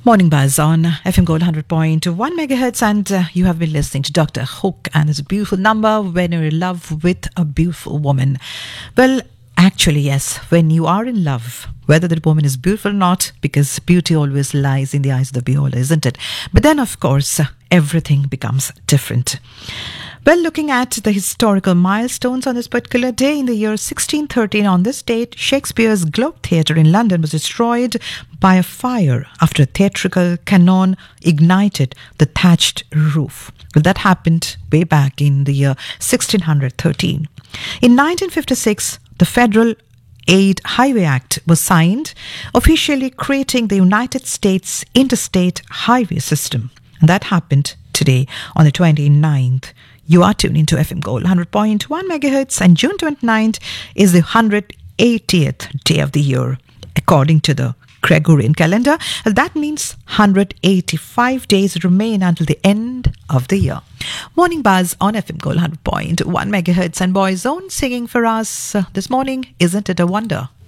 Morning Buzz on FM Gold 100.1 megahertz, and you have been listening to Dr. Hook and his beautiful number, When You're in Love with a Beautiful Woman. Well, actually, yes, when you are in love, whether the woman is beautiful or not, because beauty always lies in the eyes of the beholder, isn't it? But then, of course, everything becomes different. Well, looking at the historical milestones on this particular day, in the year 1613, on this date, Shakespeare's Globe Theatre in London was destroyed by a fire after a theatrical cannon ignited the thatched roof. Well, that happened way back in the year 1613. In 1956, the Federal Aid Highway Act was signed, officially creating the United States Interstate Highway System. And that happened today on the 29th. You are tuned into FM Gold 100.1 megahertz, and June 29th is the 180th day of the year. According to the Gregorian calendar, that means 185 days remain until the end of the year. Morning Buzz on FM Gold 100.1 megahertz, and Boyzone singing for us this morning, Isn't It a Wonder?